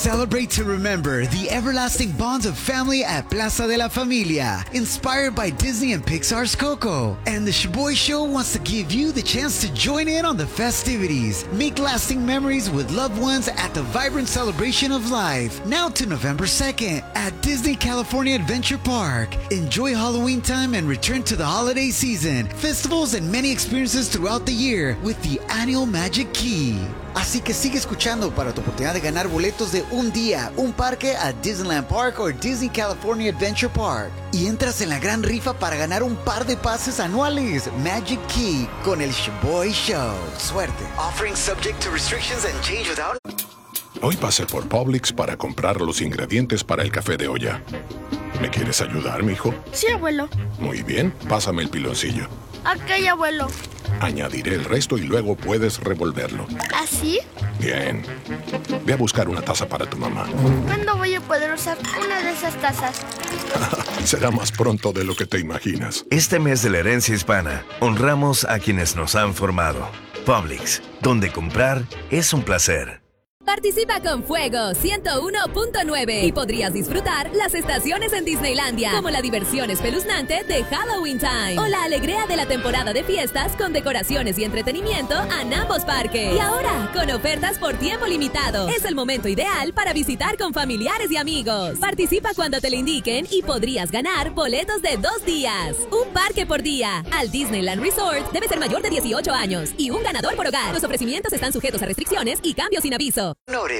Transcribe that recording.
Celebrate to remember the everlasting bonds of family at Plaza de la Familia, inspired by Disney and Pixar's Coco. And the Shaboy Show wants to give you the chance to join in on the festivities. Make lasting memories with loved ones at the vibrant celebration of life, now to November 2nd at Disney California Adventure Park. Enjoy Halloween time and return to the holiday season, festivals and many experiences throughout the year with the annual Magic Key. Así que sigue escuchando para tu oportunidad de ganar boletos de un día, un parque a Disneyland Park o Disney California Adventure Park. Y entras en la gran rifa para ganar un par de pases anuales. Magic Key con el Shaboy Show. Suerte. Offering subject to restrictions and change without... Hoy pasé por Publix para comprar los ingredientes para el café de olla. ¿Me quieres ayudar, mijo? Sí, abuelo. Muy bien, pásame el piloncillo. Ok, abuelo. Añadiré el resto y luego puedes revolverlo. ¿Así? Bien. Ve a buscar una taza para tu mamá. ¿Cuándo voy a poder usar una de esas tazas? Será más pronto de lo que te imaginas. Este mes de la herencia hispana, honramos a quienes nos han formado. Publix, donde comprar es un placer. Participa con Fuego 101.9 y podrías disfrutar las estaciones en Disneylandia, como la diversión espeluznante de Halloween Time o la alegría de la temporada de fiestas con decoraciones y entretenimiento en ambos parques. Y ahora, con ofertas por tiempo limitado, es el momento ideal para visitar con familiares y amigos. Participa cuando te lo indiquen y podrías ganar boletos de 2 días. Un parque por día. Al Disneyland Resort debe ser mayor de 18 años y un ganador por hogar. Los ofrecimientos están sujetos a restricciones y cambios sin aviso. Noted.